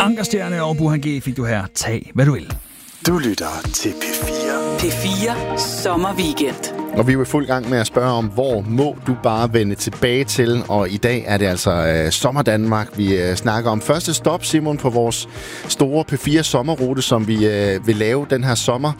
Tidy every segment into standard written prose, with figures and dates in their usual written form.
Ankerstjerne og Burhan G fik du her. Tag, hvad du vil. Du lytter til P4. P4 Sommerweekend. Og vi er jo i fuld gang med at spørge om, hvor må du bare vende tilbage til. Og i dag er det altså Sommer Danmark. Vi snakker om første stop, Simon, på vores store P4 sommerrute, som vi vil lave den her sommer.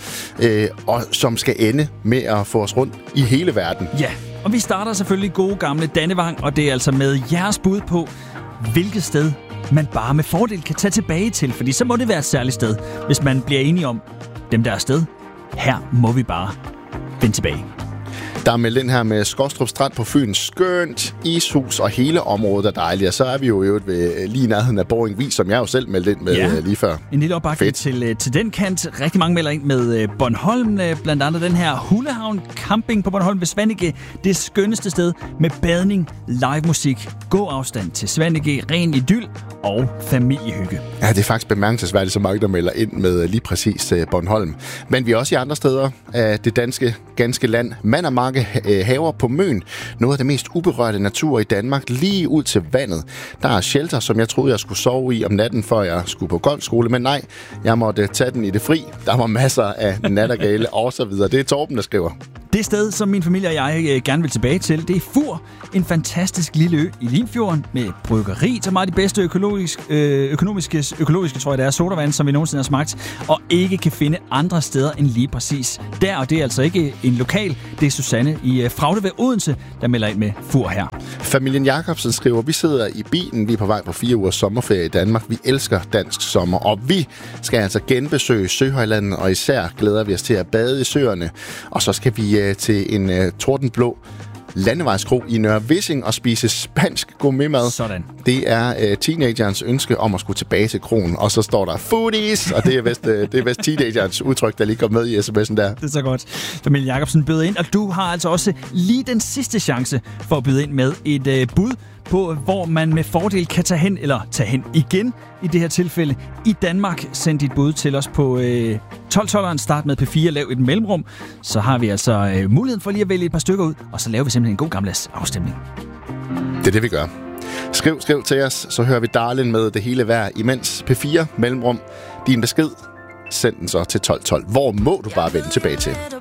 Og som skal ende med at få os rundt i hele verden. Ja, og vi starter selvfølgelig gode gamle Dannevang. Og det er altså med jeres bud på, hvilket sted man bare med fordel kan tage tilbage til. Fordi så må det være et særligt sted, hvis man bliver enige om, dem der er sted. Her må vi bare vende tilbage. Der er meldt ind her med Skostrup Strand på Fyn. Skønt, ishus og hele området er dejligt. Og så er vi jo ved lige nærheden af Boring Vis, som jeg jo selv meldte ind med lige før. En lille opbakning til den kant. Rigtig mange melder ind med Bornholm. Blandt andet den her Hullehavn Camping på Bornholm ved Svaneke. Det skønneste sted med badning, live musik, god afstand til Svaneke, ren idyl og familiehygge. Ja, det er faktisk bemærkelsesværdigt, så mange der melder ind med lige præcis Bornholm. Men vi er også i andre steder af det ganske land. Mandermarke haver på Møn. Noget af det mest uberørte natur i Danmark, lige ud til vandet. Der er shelter, som jeg troede, jeg skulle sove i om natten, før jeg skulle på golfskole. Men nej, jeg måtte tage den i det fri. Der var masser af nattergale og så videre. Det er Torben, der skriver. Det sted, som min familie og jeg gerne vil tilbage til, det er Fur. En fantastisk lille ø i Limfjorden med bryggeri, som er de bedste økonomiske, tror jeg det er, sodavand, som vi nogensinde har smagt, og ikke kan finde andre steder end lige præcis der. Og det er altså ikke en lokal, det er Susanne i Fraude ved Odense, der melder ind med Fur her. Familien Jacobsen skriver, vi sidder i bilen, vi er på vej på 4 ugers sommerferie i Danmark. Vi elsker dansk sommer, og vi skal altså genbesøge Søhøjlandet, og især glæder vi os til at bade i søerne. Og så skal vi til en tordenblå landevejskro i Nørre Vissing og spise spansk gourmetmad. Sådan. Det er teenagerens ønske om at skulle tilbage til kronen. Og så står der foodies, og det er vist teenagerens udtryk, der lige går med i sms'en der. Det er så godt. Familie Jacobsen byder ind, og du har altså også lige den sidste chance for at byde ind med et bud på, hvor man med fordel kan tage hen igen i det her tilfælde i Danmark. Send dit bud til os på 1212'eren. Start med P4, lav et mellemrum. Så har vi altså muligheden for lige at vælge et par stykker ud, og så laver vi simpelthen en god gammeldags afstemning. Det er det, vi gør. Skriv til os, så hører vi Darlin med det hele vejr imens. P4, mellemrum, din besked. Send den så til 1212. Hvor må du bare vende tilbage til?